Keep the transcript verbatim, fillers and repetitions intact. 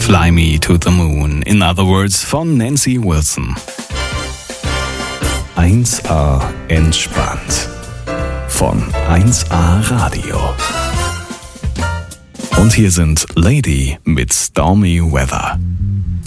Fly Me to the Moon, in other words, von Nancy Wilson. eins A entspannt von eins A Radio. Und hier sind Lady mit Stormy Weather.